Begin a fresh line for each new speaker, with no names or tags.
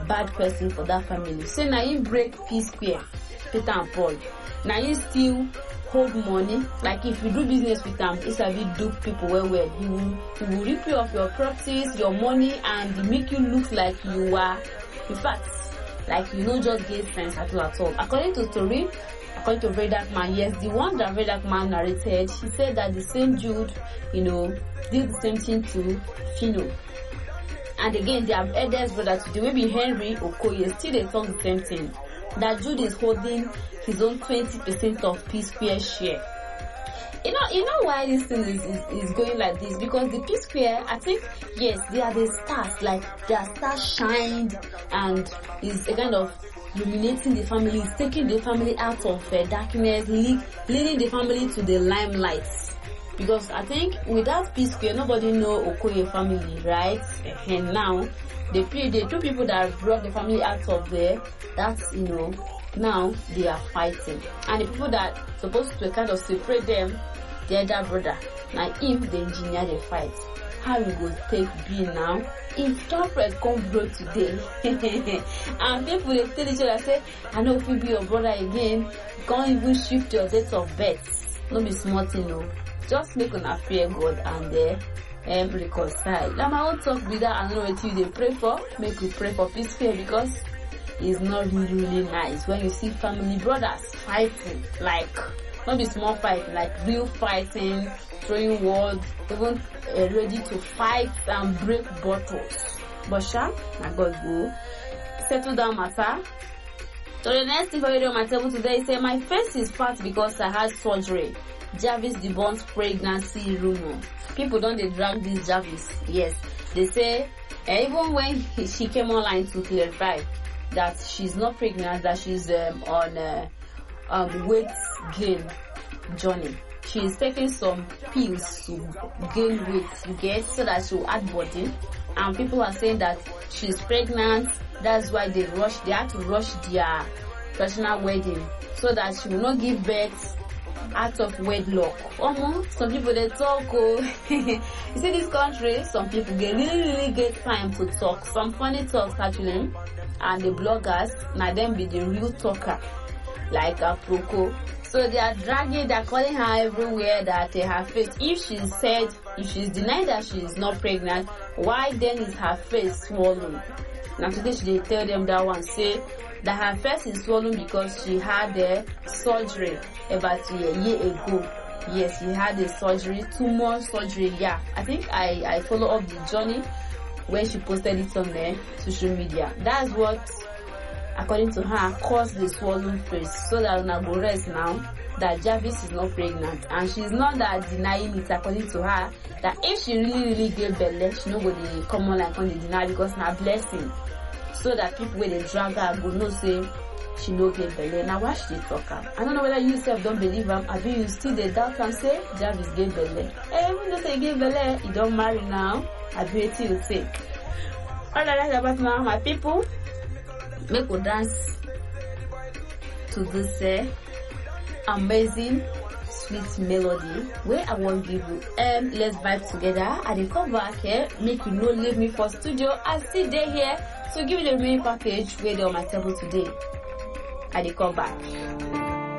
bad person for that family. Say now you break P Square, Peter and Paul. Now you still hold money. Like if you do business with them, it's a bit dupe people well. He will rip you off your properties, your money, and make you look like you are, in fact, like you don't just get sense at all. According to story, according to Very Dark Man, yes, the one that Very Dark Man narrated, he said that the same Jude, did the same thing to Phino. And again, their eldest brother today, maybe Henry Okoye, still they talk the same thing. That Jude is holding his own 20% of P Square share. You know why this thing is going like this? Because the P Square, I think, yes, they are the stars, like their stars shined and is a kind of illuminating the family, taking the family out of darkness, leading the family to the limelight. Because I think without P Square, nobody know Okoye family, right? And now, the two people that brought the family out of there, that's, now they are fighting. And the people that supposed to kind of separate them, the elder brother, now him, the engineer, they fight. How we go take B now? If Trumpet come bro today, and people they tell each other, say, I know if you be your brother again, you can't even shift your date of birth. Don't be smart, Just make an fear God and reconcile. Now my own talk with that, I don't know what you they pray for. Make you pray for peace here, because it's not really nice when you see family brothers fighting, like not be small fight, like real fighting, throwing words, even ready to fight and break bottles. But I God go settle down matter. So the next thing for video on my table today is say my face is fat because I had surgery. Jarvis debunks pregnancy rumor. People don't they drag this Jarvis. Yes, they say even when she came online to clarify that she's not pregnant, that she's on weight gain journey. She's taking some pills to gain weight, you get, so that she'll add body. And people are saying that she's pregnant. That's why they had to rush their traditional wedding so that she will not give birth out of wedlock. Some people they talk. You see this country, some people really get time to talk. Some funny talks actually, and the bloggers now them be the real talker, like a Proko. So they're calling her everywhere that her face. If she's denying that she is not pregnant, why then is her face swollen? Now today she tell them that one, say that her face is swollen because she had a surgery about a year ago. Yes, she had a surgery, tumor surgery. Yeah, I think I follow up the journey when she posted it on the social media. That's what, according to her, caused the swollen face. So that ona go rest now that Jarvis is not pregnant, and she's not that denying it. According to her, that if she really get belly, she no go dey come on like on the deny because na blessing. So that people when they drag her go know say she no get belly. Now why she dey talk her? I don't know whether you yourself don't believe am, or you still dey doubt and say Jarvis get belly. Even though say he get belly, he don't marry now. I be wetin you say. All that about now, my people. Make we dance to this amazing sweet melody where I want give you. Let's vibe together. I dey come back here, make you no leave me for studio. I still dey here to give you the main package where they on my table today. I dey come back.